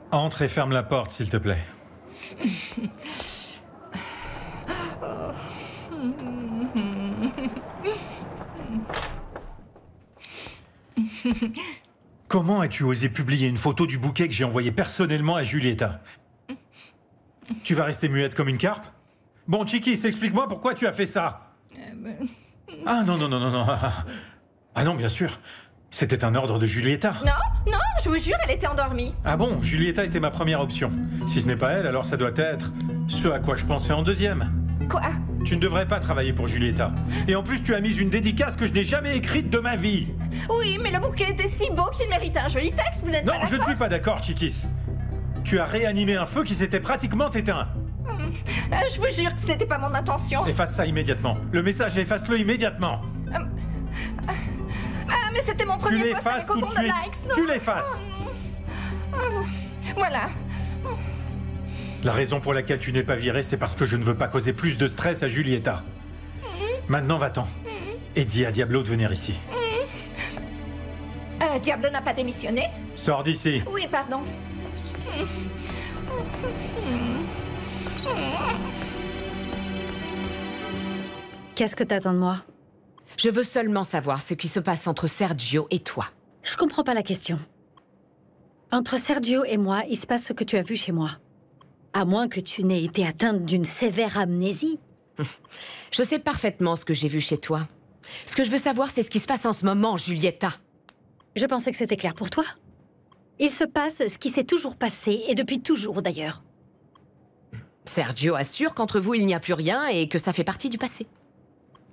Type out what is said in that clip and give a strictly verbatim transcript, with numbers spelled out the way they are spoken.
Entre et ferme la porte, s'il te plaît. Comment as-tu osé publier une photo du bouquet que j'ai envoyé personnellement à Julieta? Tu vas rester muette comme une carpe? Bon, Chiquis, explique-moi pourquoi tu as fait ça. Euh, ben... Ah non, non, non, non, non. Ah non, bien sûr. C'était un ordre de Julieta. Non, non, je vous jure, elle était endormie. Ah bon, Julieta était ma première option. Si ce n'est pas elle, alors ça doit être ce à quoi je pensais en deuxième. Quoi? Tu ne devrais pas travailler pour Julieta. Et en plus, tu as mis une dédicace que je n'ai jamais écrite de ma vie. Oui, mais le bouquet était si beau qu'il méritait un joli texte, vous n'êtes pas Non, d'accord? je ne suis pas d'accord, Chiquis. Tu as réanimé un feu qui s'était pratiquement éteint. Hum, euh, je vous jure que ce n'était pas mon intention. Efface ça immédiatement. Le message, efface-le immédiatement. Hum, euh, ah, mais c'était mon Tu premier post l'effaces avec tout de autant de suite. likes, non? Tu l'effaces. Ah, vous- Voilà. La raison pour laquelle tu n'es pas viré, c'est parce que je ne veux pas causer plus de stress à Julieta. Maintenant, va-t'en. Et dis à Diablo de venir ici. Euh, Diablo n'a pas démissionné? Sors d'ici. Oui, pardon. Qu'est-ce que t'attends de moi? Je veux seulement savoir ce qui se passe entre Sergio et toi. Je comprends pas la question. Entre Sergio et moi, il se passe ce que tu as vu chez moi. À moins que tu n'aies été atteinte d'une sévère amnésie. Je sais parfaitement ce que j'ai vu chez toi. Ce que je veux savoir, c'est ce qui se passe en ce moment, Julieta. Je pensais que c'était clair pour toi. Il se passe ce qui s'est toujours passé, et depuis toujours d'ailleurs. Sergio assure qu'entre vous, il n'y a plus rien et que ça fait partie du passé.